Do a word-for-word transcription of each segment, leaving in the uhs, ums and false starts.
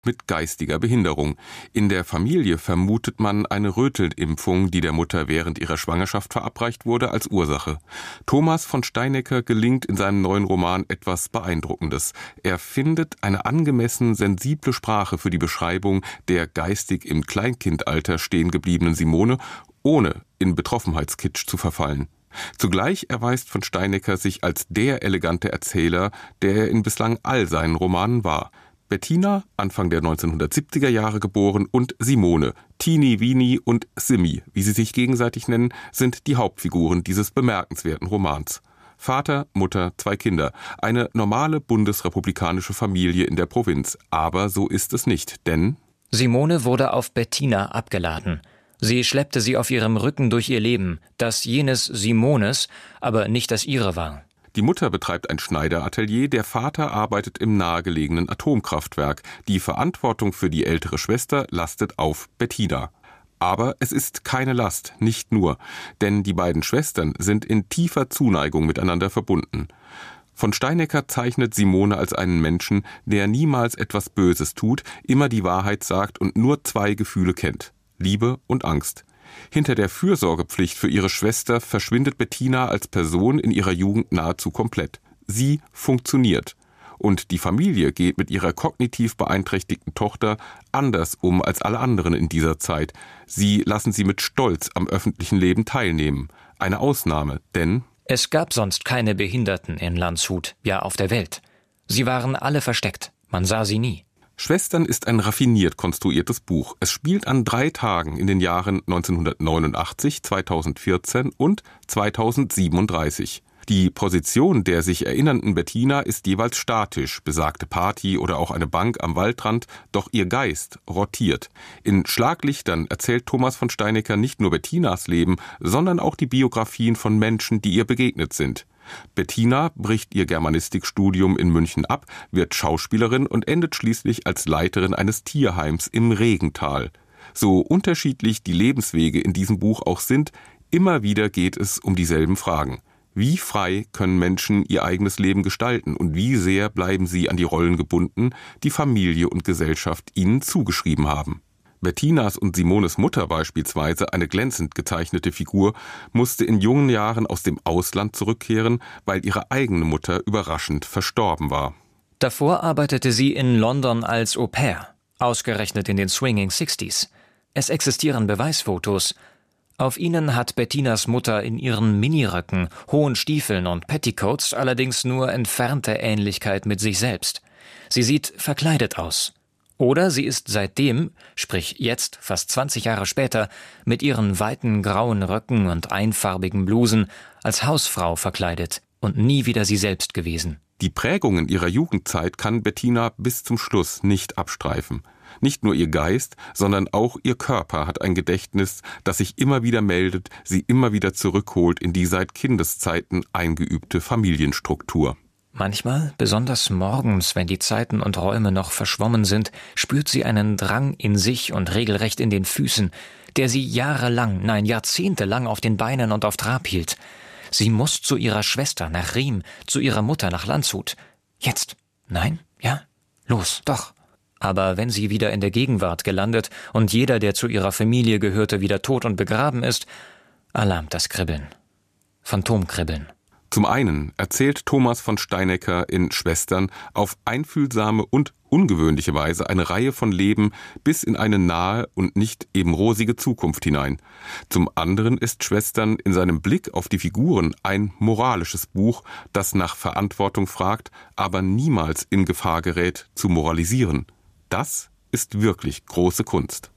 mit geistiger Behinderung. In der Familie vermutet man eine Rötelnimpfung, die der Mutter während ihrer Schwangerschaft verabreicht wurde, als Ursache. Thomas von Steinecker gelingt in seinem neuen Roman etwas Beeindruckendes. Er findet eine angemessen sensible Sprache für die Beschreibung der geistig im Kleinkindalter stehen gebliebenen Simone, ohne in Betroffenheitskitsch zu verfallen. Zugleich erweist von Steinecker sich als der elegante Erzähler, der er in bislang all seinen Romanen war. Bettina, Anfang der neunzehnhundertsiebziger Jahre geboren, und Simone, Tini, Wini und Simi, wie sie sich gegenseitig nennen, sind die Hauptfiguren dieses bemerkenswerten Romans. Vater, Mutter, zwei Kinder, eine normale bundesrepublikanische Familie in der Provinz. Aber so ist es nicht, denn Simone wurde auf Bettina abgeladen. Sie schleppte sie auf ihrem Rücken durch ihr Leben, das jenes Simones, aber nicht das ihre war. Die Mutter betreibt ein Schneideratelier, der Vater arbeitet im nahegelegenen Atomkraftwerk. Die Verantwortung für die ältere Schwester lastet auf Bettina. Aber es ist keine Last, nicht nur, denn die beiden Schwestern sind in tiefer Zuneigung miteinander verbunden. Von Steinecker zeichnet Simone als einen Menschen, der niemals etwas Böses tut, immer die Wahrheit sagt und nur zwei Gefühle kennt: Liebe und Angst. Hinter der Fürsorgepflicht für ihre Schwester verschwindet Bettina als Person in ihrer Jugend nahezu komplett. Sie funktioniert. Und die Familie geht mit ihrer kognitiv beeinträchtigten Tochter anders um als alle anderen in dieser Zeit. Sie lassen sie mit Stolz am öffentlichen Leben teilnehmen. Eine Ausnahme, denn es gab sonst keine Behinderten in Landshut, ja auf der Welt. Sie waren alle versteckt, man sah sie nie. Schwestern ist ein raffiniert konstruiertes Buch. Es spielt an drei Tagen in den Jahren neunzehnhundertneunundachtzig, zweitausendvierzehn und zweitausendsiebenunddreißig. Die Position der sich erinnernden Bettina ist jeweils statisch, besagte Party oder auch eine Bank am Waldrand, doch ihr Geist rotiert. In Schlaglichtern erzählt Thomas von Steinecker nicht nur Bettinas Leben, sondern auch die Biografien von Menschen, die ihr begegnet sind. Bettina bricht ihr Germanistikstudium in München ab, wird Schauspielerin und endet schließlich als Leiterin eines Tierheims im Regental. So unterschiedlich die Lebenswege in diesem Buch auch sind, immer wieder geht es um dieselben Fragen. Wie frei können Menschen ihr eigenes Leben gestalten und wie sehr bleiben sie an die Rollen gebunden, die Familie und Gesellschaft ihnen zugeschrieben haben? Bettinas und Simones Mutter beispielsweise, eine glänzend gezeichnete Figur, musste in jungen Jahren aus dem Ausland zurückkehren, weil ihre eigene Mutter überraschend verstorben war. Davor arbeitete sie in London als Au-pair, ausgerechnet in den Swinging Sixties. Es existieren Beweisfotos. Auf ihnen hat Bettinas Mutter in ihren Miniröcken, hohen Stiefeln und Petticoats allerdings nur entfernte Ähnlichkeit mit sich selbst. Sie sieht verkleidet aus. Oder sie ist seitdem, sprich jetzt, fast zwanzig Jahre später, mit ihren weiten grauen Röcken und einfarbigen Blusen als Hausfrau verkleidet und nie wieder sie selbst gewesen. Die Prägungen ihrer Jugendzeit kann Bettina bis zum Schluss nicht abstreifen. Nicht nur ihr Geist, sondern auch ihr Körper hat ein Gedächtnis, das sich immer wieder meldet, sie immer wieder zurückholt in die seit Kindeszeiten eingeübte Familienstruktur. Manchmal, besonders morgens, wenn die Zeiten und Räume noch verschwommen sind, spürt sie einen Drang in sich und regelrecht in den Füßen, der sie jahrelang, nein jahrzehntelang auf den Beinen und auf Trab hielt. Sie muss zu ihrer Schwester nach Riem, zu ihrer Mutter nach Landshut. Jetzt? Nein? Ja? Los, doch. Aber wenn sie wieder in der Gegenwart gelandet und jeder, der zu ihrer Familie gehörte, wieder tot und begraben ist, erlahmt das Kribbeln. Phantomkribbeln. Zum einen erzählt Thomas von Steinecker in Schwestern auf einfühlsame und ungewöhnliche Weise eine Reihe von Leben bis in eine nahe und nicht eben rosige Zukunft hinein. Zum anderen ist Schwestern in seinem Blick auf die Figuren ein moralisches Buch, das nach Verantwortung fragt, aber niemals in Gefahr gerät, zu moralisieren. Das ist wirklich große Kunst.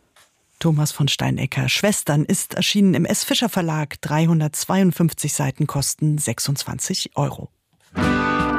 Thomas von Steinecker, Schwestern, ist erschienen im S. Fischer Verlag. dreihundertzweiundfünfzig Seiten kosten sechsundzwanzig Euro.